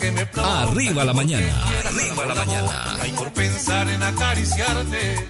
Arriba la mañana. Arriba la mañana. Hay por pensar en acariciarte.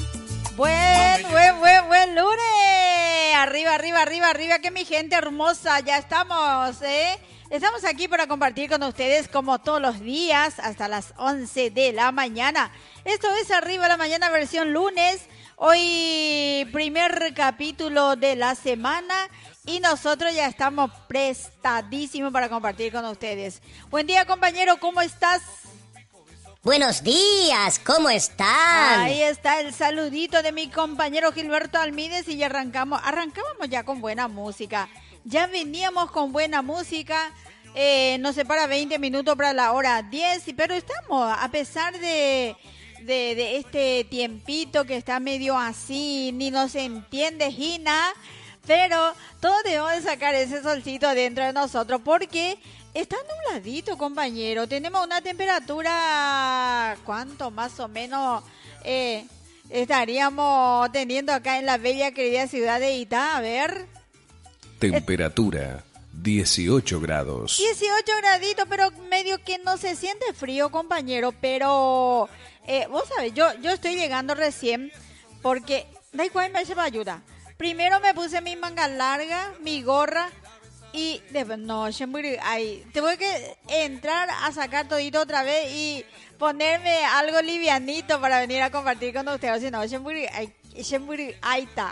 Buen lunes. Arriba, que mi gente hermosa, ya estamos, Estamos aquí para compartir con ustedes como todos los días hasta las 11 de la mañana. Esto es Arriba la Mañana versión lunes. Hoy primer capítulo de la semana y nosotros ya estamos prestadísimos para compartir con ustedes. Buen día, compañero, ¿cómo estás? Buenos días, ¿cómo están? Ahí está el saludito de mi compañero Gilberto Almídez y ya arrancamos ya con buena música. Ya veníamos con buena música, nos separa 20 minutos para la hora 10, pero estamos, a pesar de este tiempito que está medio así, ni nos entiende Gina, pero todos debemos de sacar ese solcito dentro de nosotros porque está nubladito, compañero. Tenemos una temperatura, ¿cuánto más o menos estaríamos teniendo acá en la bella querida ciudad de Itá? A ver. Temperatura 18 grados. 18 graditos, pero medio que no se siente frío, compañero. Pero vos sabés, yo estoy llegando recién porque da igual, me lleva ayuda. Primero me puse mi manga larga, mi gorra y tuve que entrar a sacar todito otra vez y ponerme algo livianito para venir a compartir con ustedes. Si no, ahí está.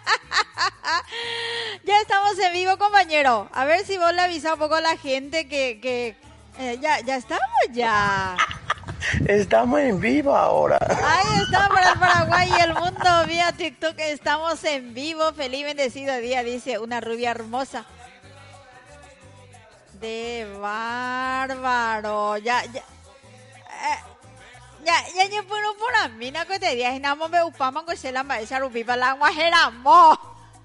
Ya estamos en vivo, compañero. A ver si vos le avisas un poco a la gente que ya estamos ya. Estamos en vivo ahora. Ahí está para el Paraguay y el mundo vía TikTok. Estamos en vivo. Feliz bendecido día, dice una rubia hermosa. De bárbaro. Ya yo puedo por a mí na que te digas y namo me upama con se la maestra rupi para la guajeramo.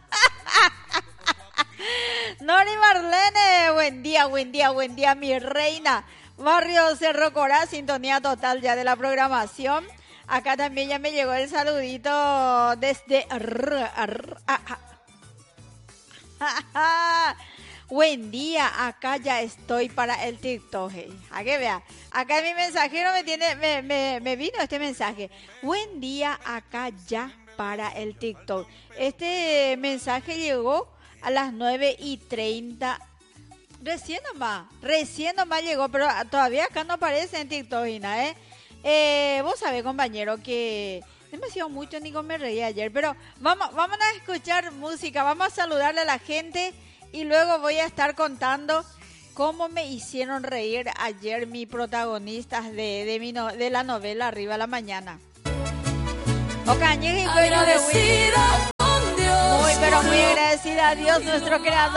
Nori Marlene, buen día, mi reina. Barrio Cerro Corá, sintonía total ya de la programación. Acá también ya me llegó el saludito desde... Buen día, acá ya estoy para el TikTok. A que vea, acá mi mensajero me vino este mensaje. Buen día, acá ya para el TikTok. Este mensaje llegó a las 9:30. Recién nomás llegó, pero todavía acá no aparece en TikTok, Gina, vos sabés, compañero, que demasiado mucho ni me reí ayer, pero vamos a escuchar música, vamos a saludarle a la gente y luego voy a estar contando cómo me hicieron reír ayer mis protagonistas de la novela Arriba la Mañana. Agradecida con Dios. Muy agradecida a Dios, nuestro creador.